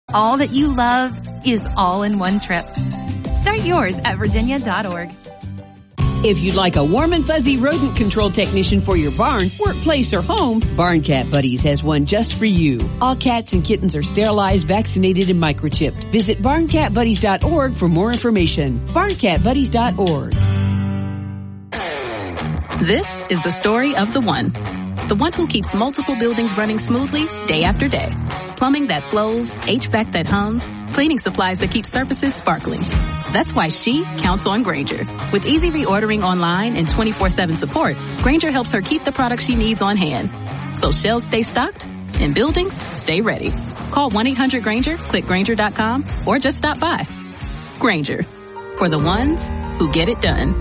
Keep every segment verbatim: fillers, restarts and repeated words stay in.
All that you love is all in one trip. Start yours at virginia dot org. If you'd like a warm and fuzzy rodent control technician for your barn, workplace, or home, Barn Cat Buddies has one just for you. All cats and kittens are sterilized, vaccinated, and microchipped. Visit barn cat buddies dot org for more information. barn cat buddies dot org. This is the story of the one. The one who keeps multiple buildings running smoothly day after day. Plumbing that flows, H V A C that hums, cleaning supplies that keep surfaces sparkling. That's why she counts on Grainger. With easy reordering online and twenty-four seven support, Grainger helps her keep the products she needs on hand. So shelves stay stocked and buildings stay ready. Call one eight hundred Grainger, click Grainger dot com, or just stop by. Grainger, for the ones who get it done.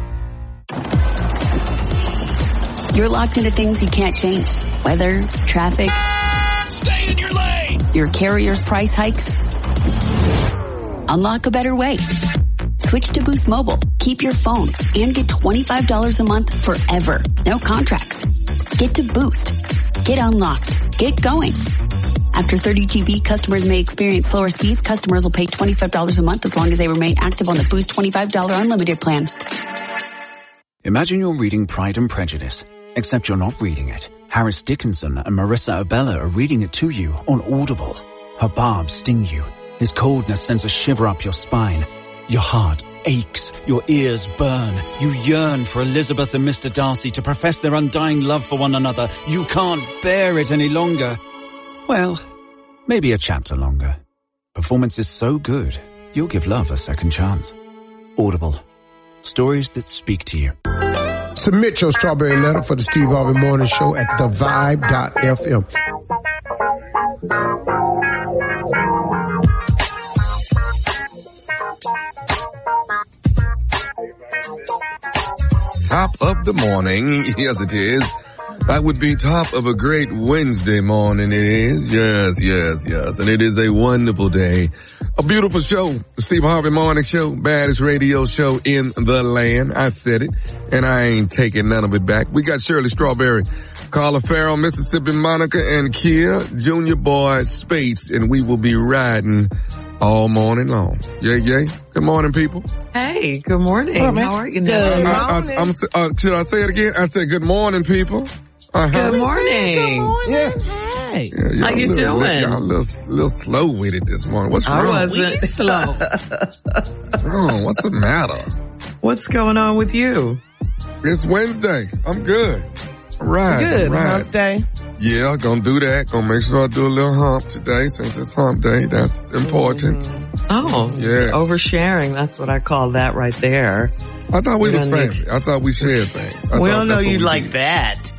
You're locked into things you can't change. Weather, traffic. Stay in your lane! Your carrier's price hikes. Unlock a better way. Switch to Boost Mobile. Keep your phone and get twenty-five dollars a month forever. No contracts. Get to Boost. Get unlocked. Get going. After thirty gigabytes, customers may experience slower speeds. Customers will pay twenty-five dollars a month as long as they remain active on the Boost twenty-five dollars unlimited plan. Imagine you're reading Pride and Prejudice, except you're not reading it. Harris Dickinson and Marissa Abella are reading it to you on Audible. Her barbs sting you. His coldness sends a shiver up your spine. Your heart aches. Your ears burn. You yearn for Elizabeth and Mister Darcy to profess their undying love for one another. You can't bear it any longer. Well, maybe a chapter longer. Performance is so good, you'll give love a second chance. Audible. Stories that speak to you. Submit your strawberry letter for the Steve Harvey Morning Show at the vibe dot f m. Top of the morning, yes it is. That would be top of a great Wednesday morning, it is. Yes, yes, yes. And it is a wonderful day. A beautiful show. The Steve Harvey Morning Show, baddest radio show in the land. I said it, and I ain't taking none of it back. We got Shirley Strawberry, Carla Farrell, Mississippi Monica, and Kia, Junior Boy Spates, and we will be riding all morning long. Yay, yay. Good morning, people. Hey, good morning. Hello, How are you? Good I, I, I'm, uh, should I say it again? I said good morning, people. Uh-huh. Good morning. Good morning. Yeah. Hey. Yeah, How you little, doing? Y'all a little, little slow with it this morning. What's I wrong? wasn't slow. What's wrong? What's the matter? What's going on with you? It's Wednesday. I'm good. All right. Good. All right. Hump day. Yeah, gonna do that. Gonna make sure I do a little hump today since it's hump day. That's important. Mm-hmm. Oh, yeah. Oversharing. That's what I call that right there. I thought we, we was family. Need... I thought we shared things. I we don't know you we like did. that.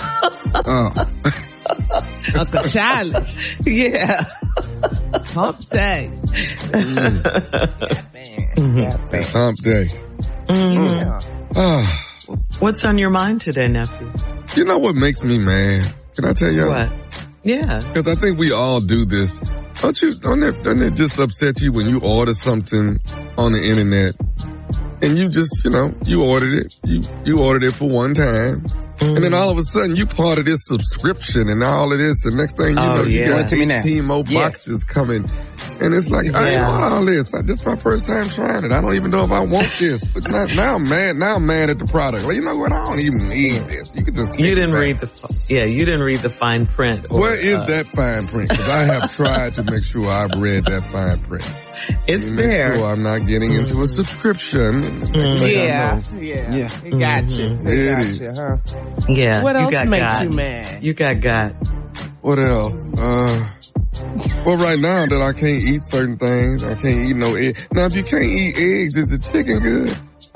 Oh. Uncle Charlie. Yeah. Hump day. Mm. Mm-hmm. It's hump day. Mm-hmm. Yeah. Oh. What's on your mind today, nephew? You know what makes me mad? Can I tell you? What? Yeah. Because I think we all do this. Don't you, don't it, doesn't it just upset you when you order something on the internet and you just, you know, you ordered it, you, you ordered it for one time. Mm. And then all of a sudden you part of this subscription and all of this, and next thing you oh, know, you yeah. got eighteen more yes. boxes coming. And it's like, yeah. I ain't want all this. This is my first time trying it. I don't even know if I want this. But now, now I'm mad. Now I'm mad at the product. Well, you know what? I don't even need this. You could just take You didn't it read the, yeah, you didn't read the fine print. Or, Where is uh, that fine print? Because I have tried to make sure I've read that fine print. It's make there. Sure I'm not getting into mm-hmm. a subscription. Mm-hmm. Yeah, yeah, yeah. It got mm-hmm. you. It, it got is. you, huh? Yeah. What else you got makes got. you mad? You got got. What else? Uh, well, right now that I can't eat certain things, I can't eat no egg. Now, if you can't eat eggs, is the chicken good?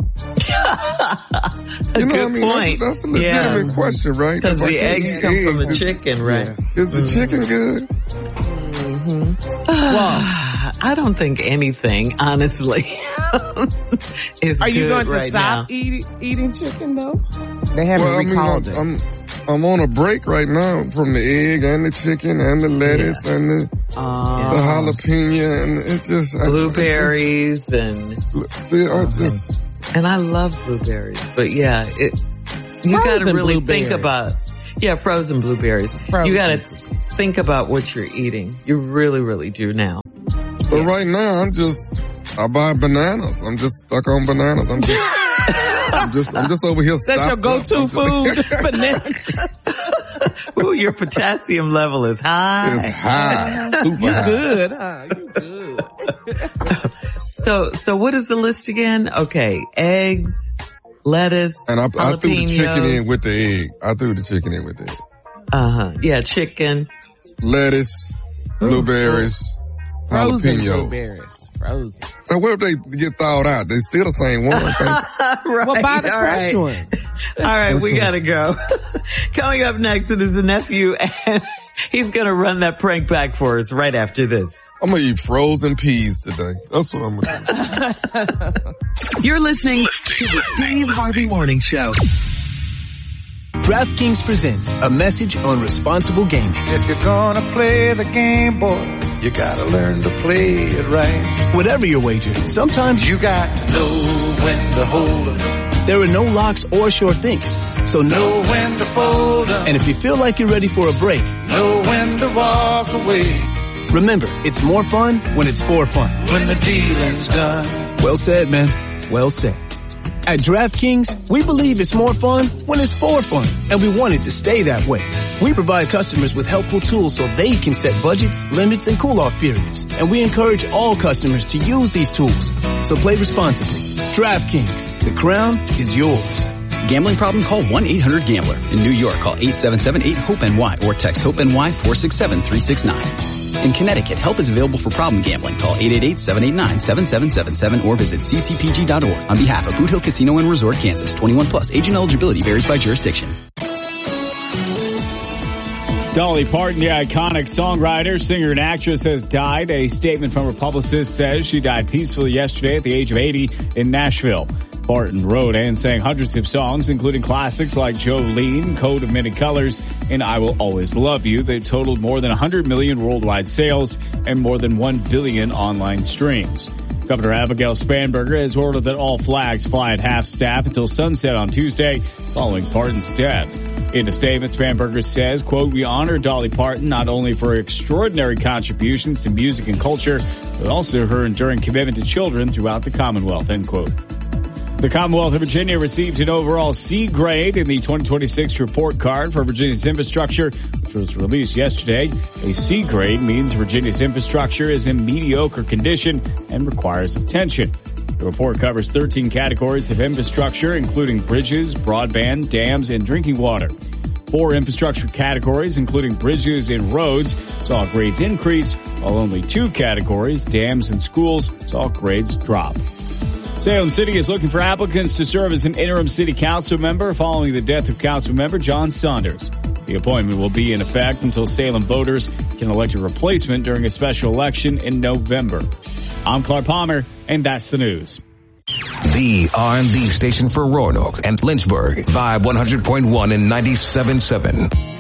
you know what I mean? Point. That's, that's a legitimate yeah. question, right? Because the eggs come eggs, from the is, chicken, right? Is the mm-hmm. chicken good? Mm-hmm. Well, I don't think anything, honestly, is Are you good going to right stop now. eating eating chicken though? They haven't well, recalled I mean, it. I'm, I'm, I'm on a break right now from the egg and the chicken and the lettuce yeah. and the, uh, the jalapeno and it just blueberries just, and they are just. And I love blueberries, but yeah, it you got to really think about yeah, frozen blueberries. Frozen. You got to think about what you're eating. You really, really do now. But yeah. right now, I'm just, I buy bananas. I'm just stuck on bananas. I'm just, I'm just, I'm just over here. That's your go-to food, bananas. Ooh, your potassium level is high. It's high. Super you high. good, huh? You good. So, so what is the list again? Okay, eggs, lettuce, and I, I threw the chicken in with the egg. I threw the chicken in with the egg. Uh huh. Yeah, chicken, lettuce, blueberries, frozen jalapeno. Blueberries, frozen. Now, what if they get thawed out? They still the same one. Right. Well, buy the All fresh right. ones. All right, we gotta go. Coming up next, it is the nephew, and he's gonna run that prank back for us right after this. I'm gonna eat frozen peas today. That's what I'm gonna do. You're listening to the Steve Harvey Morning Show. DraftKings presents a message on responsible gaming. If you're gonna play the game, boy, you gotta learn to play it right. Whatever your wager, sometimes you got to know when to hold 'em. There are no locks or sure things, so know when to fold 'em. And if you feel like you're ready for a break, know when to walk away. Remember, it's more fun when it's for fun. When the dealing's done. Well said, man. Well said. At DraftKings, we believe it's more fun when it's for fun, and we want it to stay that way. We provide customers with helpful tools so they can set budgets, limits, and cool-off periods, and we encourage all customers to use these tools. So play responsibly. DraftKings, the crown is yours. Gambling problem? Call one eight hundred gambler. In New York, call eight seven seven eight hope N Y or text HOPE-NY four six seven three six nine. In Connecticut, help is available for problem gambling. Call eight eight eight seven eight nine seven seven seven seven or visit c c p g dot org. On behalf of Boot Hill Casino and Resort, Kansas, twenty-one plus. Age and eligibility varies by jurisdiction. Dolly Parton, the iconic songwriter, singer, and actress, has died. A statement from her publicist says she died peacefully yesterday at the age of eighty in Nashville. Parton wrote and sang hundreds of songs, including classics like Jolene, Coat of Many Colors, and I Will Always Love You, that totaled more than one hundred million worldwide sales and more than one billion online streams. Governor Abigail Spanberger has ordered that all flags fly at half-staff until sunset on Tuesday following Parton's death. In a statement, Spanberger says, quote, we honor Dolly Parton not only for her extraordinary contributions to music and culture, but also her enduring commitment to children throughout the Commonwealth, end quote. The Commonwealth of Virginia received an overall C grade in the twenty twenty-six report card for Virginia's infrastructure, which was released yesterday. A C grade means Virginia's infrastructure is in mediocre condition and requires attention. The report covers thirteen categories of infrastructure, including bridges, broadband, dams, and drinking water. Four infrastructure categories, including bridges and roads, saw grades increase, while only two categories, dams and schools, saw grades drop. Salem City is looking for applicants to serve as an interim city council member following the death of council member John Saunders. The appointment will be in effect until Salem voters can elect a replacement during a special election in November. I'm Clark Palmer, and that's the news. The R and B station for Roanoke and Lynchburg, Vibe one hundred point one and ninety-seven point seven.